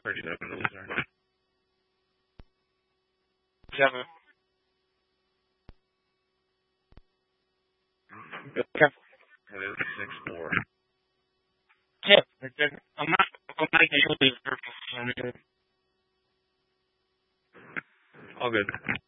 37 to lose. 7. Okay. It is 6-4. Yeah, I'm not making sure these are All good.